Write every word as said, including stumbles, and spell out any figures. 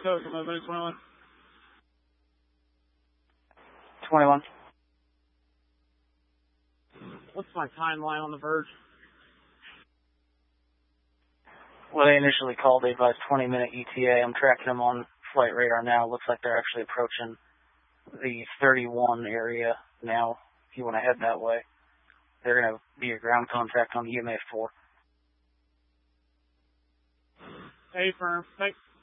Coke, I'm moving to twenty-one. twenty-one. What's my timeline on the verge? Well, they initially called, they advised twenty minute E T A. I'm tracking them on flight radar now. Looks like they're actually approaching the thirty-one area now. If you want to head that way, they're going to be your ground contact on E M A four. Hey, firm. Thanks.